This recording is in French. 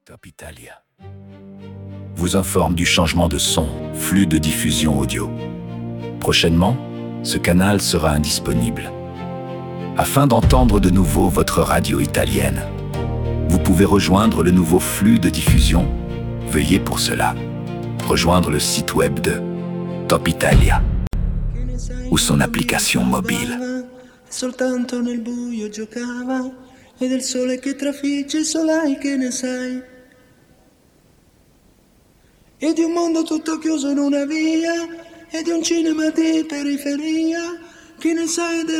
Top Italia vous informe du changement de son, flux de diffusion audio. Prochainement, ce canal sera indisponible. Afin d'entendre de nouveau votre radio italienne, vous pouvez rejoindre le nouveau flux de diffusion. Veuillez pour cela rejoindre le site web de Top Italia ou son application mobile. Soltanto nel buio giocava e del sole che trafigge il solai che ne sai e di un mondo tutto chiuso in una via e di un cinema di periferia che ne sai